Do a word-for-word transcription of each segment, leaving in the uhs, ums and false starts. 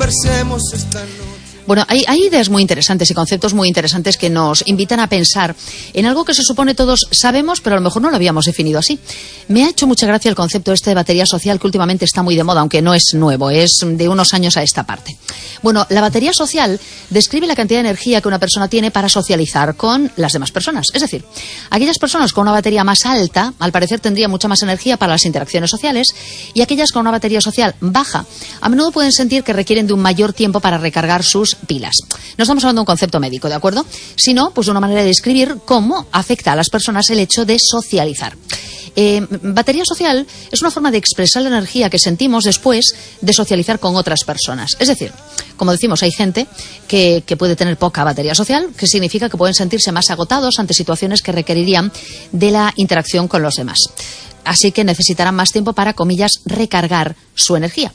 conversemos esta noche. Bueno, hay, hay ideas muy interesantes y conceptos muy interesantes que nos invitan a pensar en algo que se supone todos sabemos, pero a lo mejor no lo habíamos definido así. Me ha hecho mucha gracia el concepto este de batería social, que últimamente está muy de moda, aunque no es nuevo, es de unos años a esta parte. Bueno, la batería social describe la cantidad de energía que una persona tiene para socializar con las demás personas. Es decir, aquellas personas con una batería más alta, al parecer tendrían mucha más energía para las interacciones sociales, y aquellas con una batería social baja, a menudo pueden sentir que requieren de un mayor tiempo para recargar sus pilas. No estamos hablando de un concepto médico, ¿de acuerdo? Sino, pues, de una manera de describir cómo afecta a las personas el hecho de socializar. Eh, batería social es una forma de expresar la energía que sentimos después de socializar con otras personas. Es decir, como decimos, hay gente que, que puede tener poca batería social, que significa que pueden sentirse más agotados ante situaciones que requerirían de la interacción con los demás. Así que necesitarán más tiempo para, comillas, recargar su energía.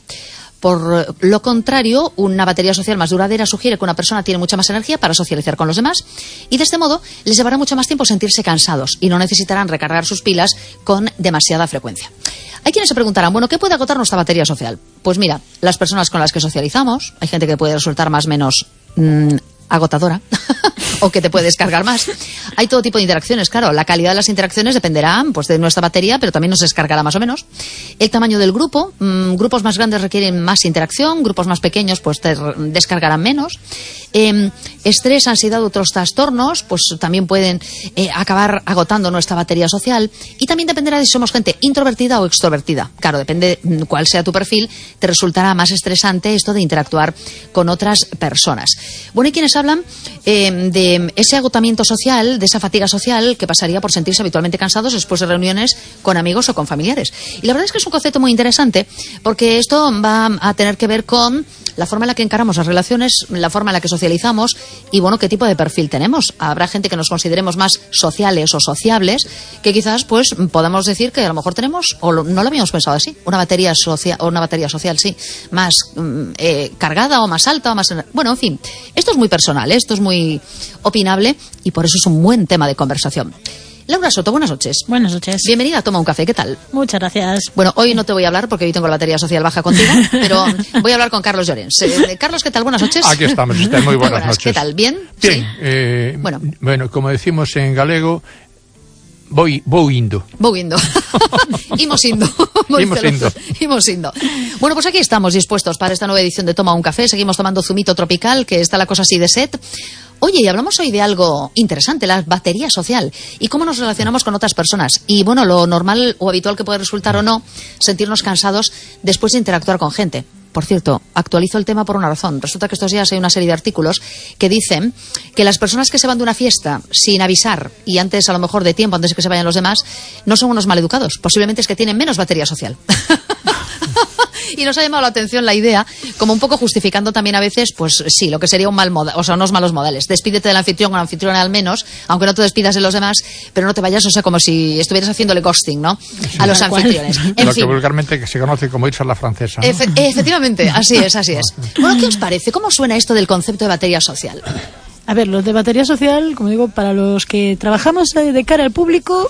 Por lo contrario, una batería social más duradera sugiere que una persona tiene mucha más energía para socializar con los demás y de este modo les llevará mucho más tiempo sentirse cansados y no necesitarán recargar sus pilas con demasiada frecuencia. Hay quienes se preguntarán, bueno, ¿qué puede agotar nuestra batería social? Pues mira, las personas con las que socializamos, hay gente que puede resultar más o menos mmm, agotadora o que te puede descargar más. Hay todo tipo de interacciones, claro. La calidad de las interacciones dependerá, pues, de nuestra batería, pero también nos descargará más o menos. El tamaño del grupo, mmm, grupos más grandes requieren más interacción, grupos más pequeños pues te descargarán menos. Eh, estrés, ansiedad u otros trastornos pues también pueden eh, acabar agotando nuestra batería social, y también dependerá de si somos gente introvertida o extrovertida. Claro, depende de cuál sea tu perfil, te resultará más estresante esto de interactuar con otras personas. Bueno, hay quienes hablan eh, de ese agotamiento social, de esa fatiga social que pasaría por sentirse habitualmente cansados después de reuniones con amigos o con familiares. Y la verdad es que es un concepto muy interesante, porque esto va a tener que ver con la forma en la que encaramos las relaciones, la forma en la que socializamos y, bueno, qué tipo de perfil tenemos. Habrá gente que nos consideremos más sociales o sociables, que quizás pues podamos decir que a lo mejor tenemos, o lo, no lo habíamos pensado así, una batería social, o una batería social, sí, más eh, cargada o más alta o más... Bueno, en fin, esto es muy personal, ¿eh? Esto es muy opinable y por eso es un buen tema de conversación. Laura Soto, buenas noches. Buenas noches. Bienvenida a Toma un Café, ¿qué tal? Muchas gracias. Bueno, hoy no te voy a hablar porque hoy tengo la batería social baja contigo, pero voy a hablar con Carlos Llorens. Eh, Carlos, ¿qué tal? Buenas noches. Aquí estamos, está muy buenas, muy buenas noches. ¿Qué tal? ¿Bien? Bien. ¿Sí? Eh, bueno. bueno, como decimos en galego, voy, voy indo. Voy indo. Imos indo. Imos indo. Imos indo. Bueno, pues aquí estamos dispuestos para esta nueva edición de Toma un Café. Seguimos tomando zumito tropical, que está la cosa así de set. Oye, y hablamos hoy de algo interesante, la batería social y cómo nos relacionamos con otras personas. Y bueno, lo normal o habitual que puede resultar o no, sentirnos cansados después de interactuar con gente. Por cierto, actualizo el tema por una razón. Resulta que estos días hay una serie de artículos que dicen que las personas que se van de una fiesta sin avisar y antes, a lo mejor de tiempo, antes de que se vayan los demás, no son unos maleducados. Posiblemente es que tienen menos batería social. Y nos ha llamado la atención la idea, como un poco justificando también a veces, pues sí, lo que sería un mal moda, o sea, unos malos modales. Despídete del anfitrión o la anfitriona al menos, aunque no te despidas de los demás, pero no te vayas, o sea, como si estuvieras haciéndole ghosting, ¿no? Sí, a los anfitriones. En lo fin. Que vulgarmente se conoce como irse a la francesa, ¿no? Efe- efectivamente, así es, así es. Bueno, ¿qué os parece? ¿Cómo suena esto del concepto de batería social? A ver, los de batería social, como digo, para los que trabajamos de cara al público...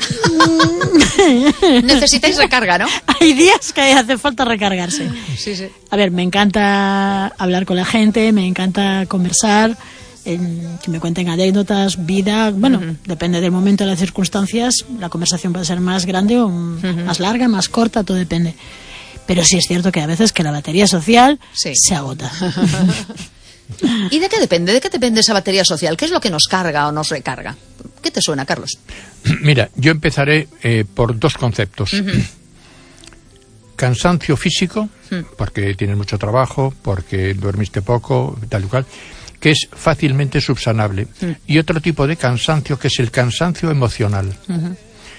Necesitáis recarga, ¿no? Hay días que hace falta recargarse. Sí, sí. A ver, me encanta hablar con la gente, me encanta conversar, eh, que me cuenten anécdotas, vida. Bueno, uh-huh. Depende del momento, de las circunstancias. La conversación puede ser más grande o uh-huh. más larga, más corta, todo depende. Pero sí es cierto que a veces que la batería social sí. se agota. ¿Y de qué depende? ¿De qué depende esa batería social? ¿Qué es lo que nos carga o nos recarga? ¿Qué te suena, Carlos? Mira, yo empezaré eh, por dos conceptos. Uh-huh. Cansancio físico, uh-huh. porque tienes mucho trabajo, porque duermiste poco, tal y cual, que es fácilmente subsanable. Uh-huh. Y otro tipo de cansancio, que es el cansancio emocional, uh-huh.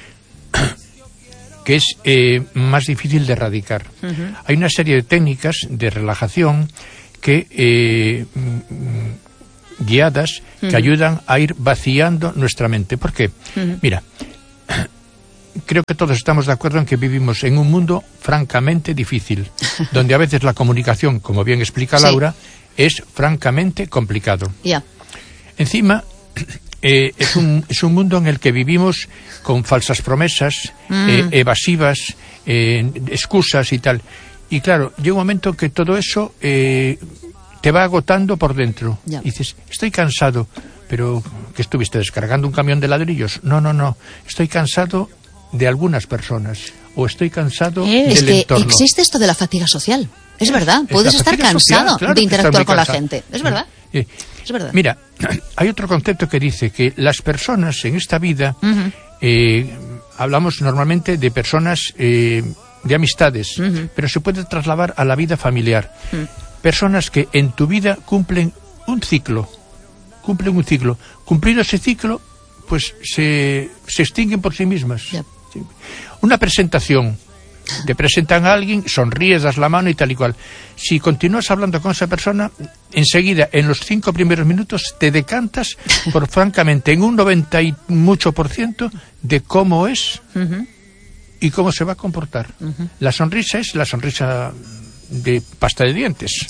que es eh, más difícil de erradicar. Uh-huh. Hay una serie de técnicas de relajación que eh, guiadas uh-huh. que ayudan a ir vaciando nuestra mente. ¿Por qué? Uh-huh. Mira, creo que todos estamos de acuerdo en que vivimos en un mundo francamente difícil, donde a veces la comunicación, como bien explica Laura, sí. es francamente complicado. Yeah. Encima, eh, es, un, es un mundo en el que vivimos con falsas promesas, mm. eh, evasivas, eh, excusas y tal. Y claro, llega un momento que todo eso eh, te va agotando por dentro. Ya. Y dices, estoy cansado, pero ¿qué estuviste descargando un camión de ladrillos? No, no, no, estoy cansado de algunas personas, o estoy cansado Eh, del Es que entorno. existe esto de la fatiga social. Es verdad, Es puedes la estar fatiga social, cansado claro de que interactuar estás muy con la cansado. gente. Es verdad. Eh, Es verdad. Mira, hay otro concepto que dice que las personas en esta vida, Ujú. eh, hablamos normalmente de personas, eh, de amistades, Ujú. pero se puede trasladar a la vida familiar. Mm. Personas que en tu vida cumplen un ciclo, cumplen un ciclo. Cumplido ese ciclo, pues se, se extinguen por sí mismas. Ya. Sí. Una presentación. Te presentan a alguien, sonríes, das la mano y tal y cual. Si continúas hablando con esa persona, enseguida, en los cinco primeros minutos, te decantas por, francamente, en un noventa y mucho por ciento de cómo es Ujú. y cómo se va a comportar. La sonrisa es la sonrisa de pasta de dientes.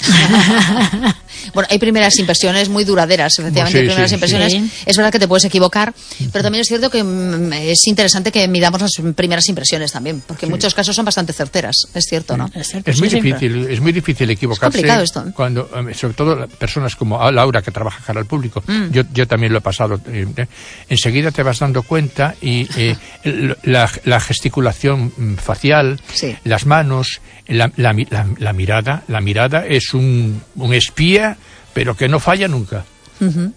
Bueno, hay primeras impresiones muy duraderas, efectivamente, Sí, primeras sí, impresiones. sí. Es verdad que te puedes equivocar, pero también es cierto que mm, es interesante que midamos las primeras impresiones también, porque en muchos casos son bastante certeras, es cierto, ¿no? Es cierto, Es muy sí, siempre. difícil, es muy difícil equivocarse. complicado esto, ¿eh? Cuando, eh, sobre todo personas como Laura, que trabaja cara al público, Mm. yo, yo también lo he pasado. eh, eh, enseguida te vas dando cuenta y eh, el- la, la gesticulación mm, facial, Sí. las manos, la, la, mi- la- la mirada, la mirada es un, un espía, pero que no falla nunca. Ujú.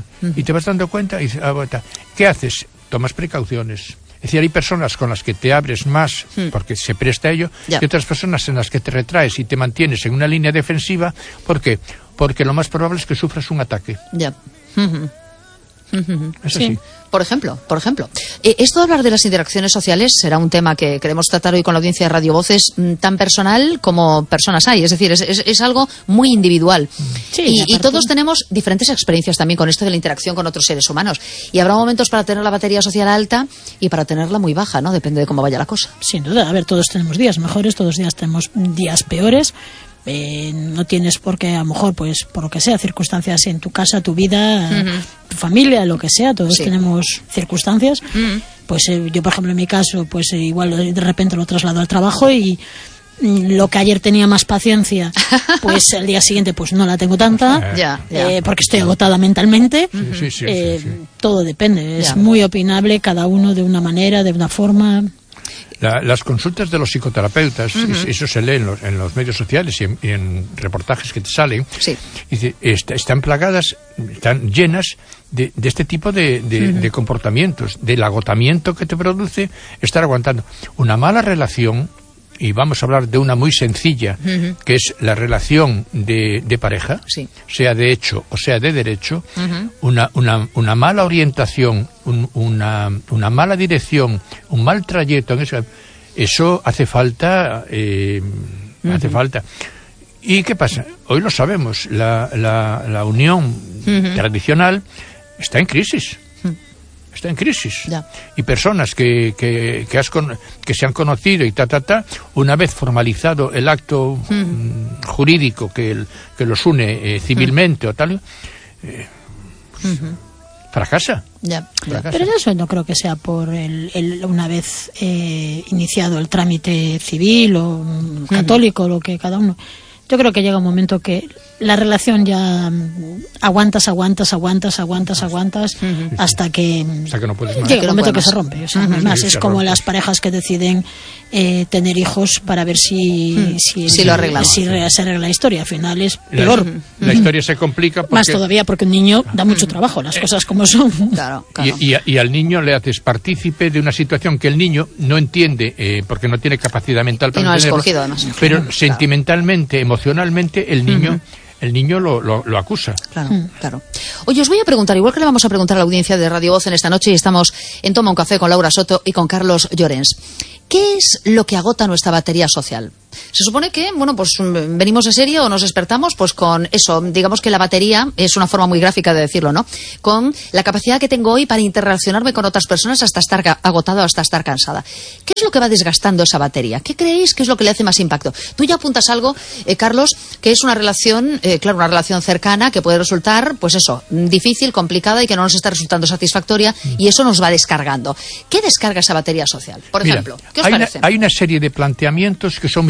Y te vas dando cuenta y dices, ah, bueno, ¿qué haces? Tomas precauciones. Es decir, hay personas con las que te abres más porque se presta a ello, Ya. y otras personas en las que te retraes y te mantienes en una línea defensiva. ¿Por qué? Porque lo más probable es que sufras un ataque. Ya. Ujú. Ujú. Es Sí. así. Por ejemplo, por ejemplo, eh, esto de hablar de las interacciones sociales será un tema que queremos tratar hoy con la audiencia de Radio Voces, mm, tan personal como personas hay, es decir, es, es- es algo muy individual. Sí, y, y aparte- todos tenemos diferentes experiencias también con esto de la interacción con otros seres humanos. Y habrá momentos para tener la batería social alta y para tenerla muy baja, ¿no? Depende de cómo vaya la cosa. Sin duda, a ver, todos tenemos días mejores, todos los días tenemos días peores. Eh, no tienes por qué, a lo mejor, pues por lo que sea, circunstancias en tu casa, tu vida, tu familia, lo que sea, todos Sí. tenemos circunstancias. Ujú. Pues eh, yo, por ejemplo, en mi caso, pues eh, igual de repente lo traslado al trabajo y mm, lo que ayer tenía más paciencia, pues al día siguiente pues no la tengo tanta, Ya, ya. eh, porque estoy agotada mentalmente. Sí, sí, sí, Eh, sí. Todo depende, es Ya. muy opinable, cada uno de una manera, de una forma. La- las consultas de los psicoterapeutas, es- eso se lee en los, en los medios sociales y en, y en reportajes que te salen, Sí. dice, est- están plagadas, están llenas de, de este tipo de, de- de comportamientos, del agotamiento que te produce estar aguantando. Una mala relación, y vamos a hablar de una muy sencilla, Ujú. que es la relación de, de pareja, Sí. sea de hecho o sea de derecho, Ujú. una, una, una mala orientación, un- una, una mala dirección, un mal trayecto, en eso, eso hace falta, eh, hace falta. ¿Y qué pasa? Hoy lo sabemos, la, la, la unión Ujú. tradicional está en crisis. Está en crisis. Ya. Y personas que, que, que, has con- que se han conocido y ta, ta, ta, una vez formalizado el acto mm, jurídico que, el- que los une eh, civilmente o tal, eh, pues, fracasa. Ya, ya. fracasa. Pero eso no creo que sea por el, el- una vez eh, iniciado el trámite civil o mm, católico, lo que cada uno. Yo creo que llega un momento que la relación ya mm, aguantas, aguantas, aguantas, aguantas, aguantas, hasta que mm, Hasta que no puedes más. llega Que un no momento puede que se más. rompe. O sea, Ujú. no hay más. Sí, Es se como rompe. las parejas que deciden eh, tener hijos para ver si, si, Si lo arreglamos. si re- se arregla la historia. Al final es La, peor. la historia se complica porque, Más todavía porque un niño da mucho trabajo, las cosas como son. Claro, claro. Y, y a- y al niño le haces partícipe de una situación que el niño no entiende, eh, porque no tiene capacidad mental para Y no ha entenderlo, escogido, además. pero Claro. sentimentalmente, emocionalmente, el niño, el niño lo, lo, lo acusa. Claro, claro. Oye, os voy a preguntar, igual que le vamos a preguntar a la audiencia de Radio Voz en esta noche, y estamos en Toma un Café con Laura Soto y con Carlos Llorens. ¿Qué es lo que agota nuestra batería social? Se supone que, bueno, pues mm, venimos de serie o nos despertamos pues con eso, digamos que la batería es una forma muy gráfica de decirlo, ¿no? Con la capacidad que tengo hoy para interrelacionarme con otras personas hasta estar ca- agotado, hasta estar cansada. ¿Qué es lo que va desgastando esa batería? ¿Qué creéis que es lo que le hace más impacto? Tú ya apuntas algo, eh, Carlos, que es una relación, eh, claro, una relación cercana que puede resultar, pues eso, difícil, complicada y que no nos está resultando satisfactoria y eso nos va descargando. ¿Qué descarga esa batería social? Por Mira, ejemplo, ¿qué os hay, una, parece? hay una serie de planteamientos que son muy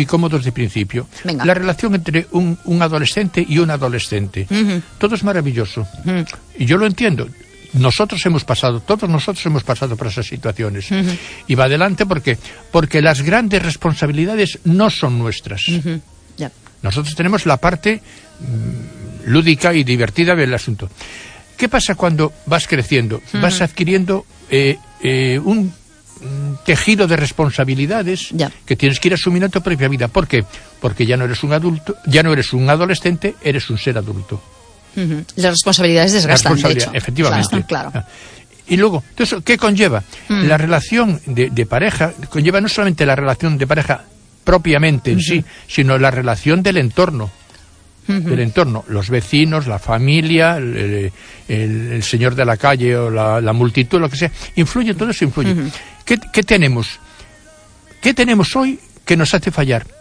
cómodos de principio. Venga. La relación entre un, un adolescente y un adolescente. Uh-huh. Todo es maravilloso. Uh-huh. Y yo lo entiendo. Nosotros hemos pasado, todos nosotros hemos pasado por esas situaciones. Uh-huh. Y va adelante porque, porque las grandes responsabilidades no son nuestras. Uh-huh. Yeah. Nosotros tenemos la parte mmm, lúdica y divertida del asunto. ¿Qué pasa cuando vas creciendo? Uh-huh. Vas adquiriendo eh, eh, un tejido de responsabilidades yeah. que tienes que ir asumiendo en tu propia vida. ¿Por qué? Porque ya no eres un adulto, ya no eres un adolescente, eres un ser adulto. Uh-huh. Las responsabilidades desgastan, responsabilidad, de hecho. Efectivamente. Claro, claro. Y luego, entonces, ¿qué conlleva? Uh-huh. La relación de, de pareja conlleva no solamente la relación de pareja propiamente en uh-huh. sí, sino la relación del entorno. Uh-huh. Del entorno, los vecinos, la familia, el, el, el señor de la calle o la, la multitud, lo que sea, influye, todo eso influye. Uh-huh. ¿Qué, qué tenemos? ¿Qué tenemos hoy que nos hace fallar?